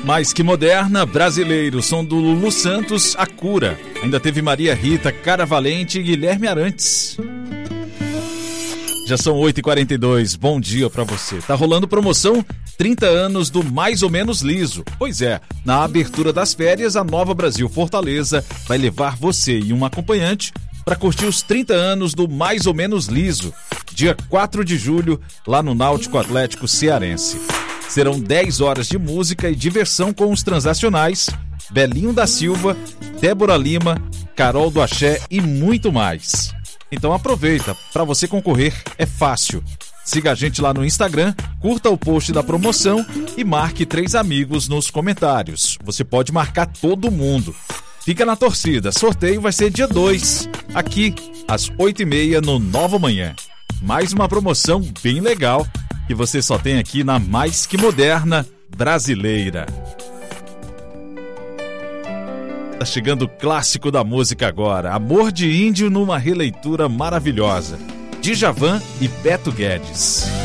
Mais que moderna, brasileiro, som do Lulu Santos, A Cura. Ainda teve Maria Rita, Cara Valente e Guilherme Arantes. Já são 8h42, bom dia pra você. Tá rolando promoção 30 anos do Mais ou Menos Liso. Pois é, na abertura das férias, a Nova Brasil Fortaleza vai levar você e um acompanhante para curtir os 30 anos do Mais ou Menos Liso, dia 4 de julho, lá no Náutico Atlético Cearense. Serão 10 horas de música e diversão com os transacionais, Belinho da Silva, Débora Lima, Carol do Axé e muito mais. Então aproveita, para você concorrer é fácil. Siga a gente lá no Instagram, curta o post da promoção e marque 3 amigos nos comentários. Você pode marcar todo mundo. Fica na torcida, sorteio vai ser dia 2, aqui às 8h30 no Nova Manhã. Mais uma promoção bem legal que você só tem aqui na Mais que Moderna Brasileira. Tá chegando o clássico da música agora, Amor de Índio numa releitura maravilhosa, Djavan e Beto Guedes.